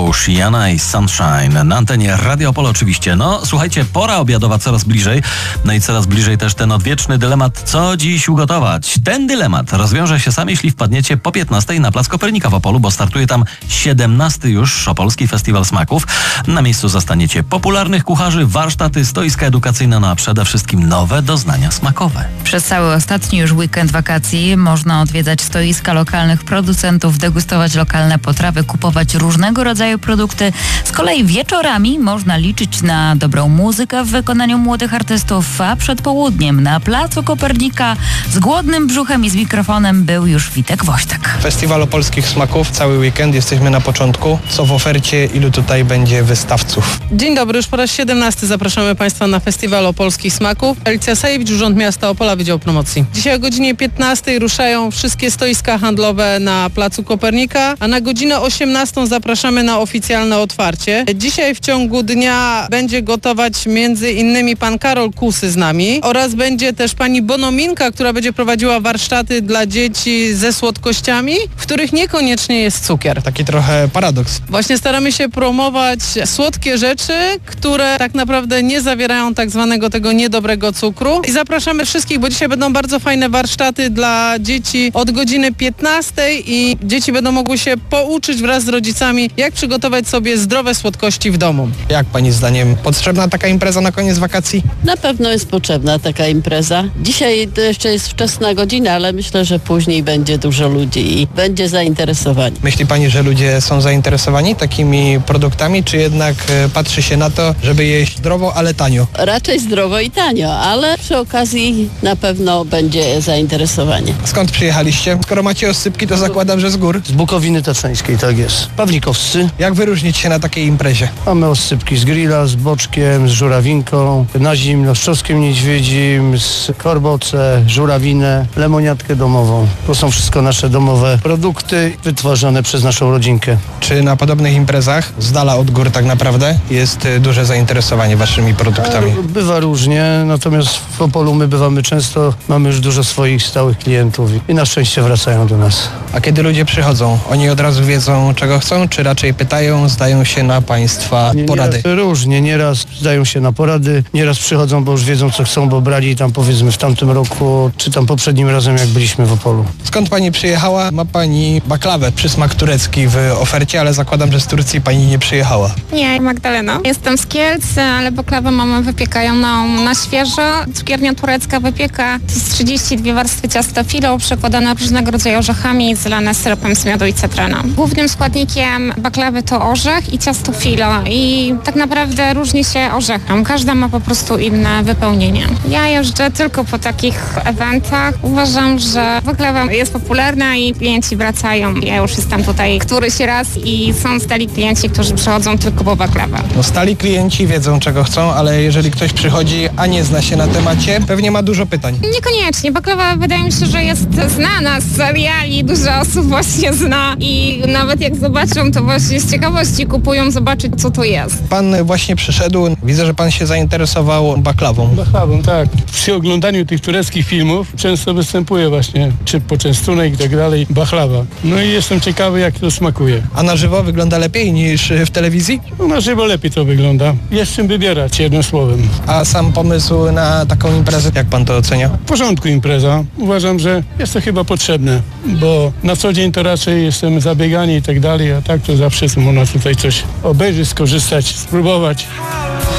Shiana i Sunshine na antenie Radio Opol oczywiście. No słuchajcie, pora obiadowa coraz bliżej. No i coraz bliżej też ten odwieczny dylemat, co dziś ugotować. Ten dylemat rozwiąże się sam, jeśli wpadniecie po 15 na Plac Kopernika w Opolu, bo startuje tam 17. już Opolski Festiwal Smaków. Na miejscu zastaniecie popularnych kucharzy, warsztaty, stoiska edukacyjne, no a przede wszystkim nowe doznania smakowe. Przez cały ostatni już weekend wakacji można odwiedzać stoiska lokalnych producentów, degustować lokalne potrawy, kupować różnego rodzaju produkty. Z kolei wieczorami można liczyć na dobrą muzykę w wykonaniu młodych artystów, a przed południem na Placu Kopernika z głodnym brzuchem i z mikrofonem był już Witek Woźtek. Festiwal Opolskich Smaków, cały weekend, jesteśmy na początku. Co w ofercie, ilu tutaj będzie wystawców? Dzień dobry, już po raz 17 zapraszamy Państwa na Festiwal Opolskich Smaków. Alicja Sajewicz, Urząd Miasta Opola, Wydział Promocji. Dzisiaj o godzinie 15 ruszają wszystkie stoiska handlowe na Placu Kopernika, a na godzinę 18 zapraszamy na oficjalne otwarcie. Dzisiaj w ciągu dnia będzie gotować między innymi pan Karol Kusy z nami oraz będzie też pani Bonominka, która będzie prowadziła warsztaty dla dzieci ze słodkościami, w których niekoniecznie jest cukier. Taki trochę paradoks. Właśnie staramy się promować słodkie rzeczy, które tak naprawdę nie zawierają tak zwanego tego niedobrego cukru. I zapraszamy wszystkich, bo dzisiaj będą bardzo fajne warsztaty dla dzieci od godziny 15 i dzieci będą mogły się pouczyć wraz z rodzicami, jak przygotować sobie zdrowe słodkości w domu. Jak pani zdaniem, potrzebna taka impreza na koniec wakacji? Na pewno jest potrzebna taka impreza. Dzisiaj to jeszcze jest wczesna godzina, ale myślę, że później będzie dużo ludzi i będzie zainteresowanie. Myśli pani, że ludzie są zainteresowani takimi produktami, czy jednak patrzy się na to, żeby jeść zdrowo, ale tanio? Raczej zdrowo i tanio, ale przy okazji na pewno będzie zainteresowanie. Skąd przyjechaliście? Skoro macie oscypki, to zakładam, że z gór. Z Bukowiny Tatrzańskiej, tak jest. Pawlikowscy. Jak wyróżnić się na takiej imprezie? Mamy oscypki z grilla, z boczkiem, z żurawinką, na zimno, z trzoskiem niedźwiedzim, z korboce, żurawinę, lemoniatkę domową. To są wszystko nasze domowe produkty wytwarzane przez naszą rodzinkę. Czy na podobnych imprezach, z dala od gór tak naprawdę, jest duże zainteresowanie waszymi produktami? Bywa różnie, natomiast w Opolu my bywamy często, mamy już dużo swoich stałych klientów i na szczęście wracają do nas. A kiedy ludzie przychodzą, oni od razu wiedzą, czego chcą, czy raczej pytają, zdają się na państwa porady? Różnie, nieraz zdają się na porady, nieraz przychodzą, bo już wiedzą, co chcą, bo brali tam powiedzmy w tamtym roku, czy tam poprzednim razem, jak byliśmy w Opolu. Skąd pani przyjechała? Ma pani baklawę, przysmak turecki w ofercie, ale zakładam, że z Turcji pani nie przyjechała. Nie, Magdalena. Jestem z Kielc, ale baklawę mamy wypiekają na świeżo. Cukiernia turecka wypieka. To jest 32 warstwy ciasta filo, przekładane różnego rodzaju orzechami, zalane syropem z miodu i cytryną. Głównym składnikiem baklawy to orzech i ciasto filo i tak naprawdę różni się orzechem. Każda ma po prostu inne wypełnienie. Ja jeżdżę tylko po takich eventach. Uważam, że baklawa jest popularna i klienci wracają. Ja już jestem tutaj któryś raz i są stali klienci, którzy przychodzą tylko po baklawę. No, stali klienci wiedzą, czego chcą, ale jeżeli ktoś przychodzi, a nie zna się na temacie, pewnie ma dużo pytań. Niekoniecznie. Baklawa wydaje mi się, że jest znana z seriali. Dużo osób właśnie zna i nawet jak zobaczą, to właśnie z ciekawości kupują zobaczyć, co to jest. Pan właśnie przyszedł, widzę, że pan się zainteresował baklawą. Baklawą, tak. Przy oglądaniu tych tureckich filmów często występuje właśnie, czy poczęstunek i tak dalej, baklawa. No i jestem ciekawy, jak to smakuje. A na żywo wygląda lepiej niż w telewizji? No, na żywo lepiej to wygląda. Jest czym wybierać, jednym słowem. A sam pomysł na taką imprezę, jak pan to ocenia? W porządku impreza. Uważam, że jest to chyba potrzebne, bo na co dzień to raczej jestem zabiegani i tak dalej, a tak to zawsze można tutaj coś obejrzeć, skorzystać, spróbować.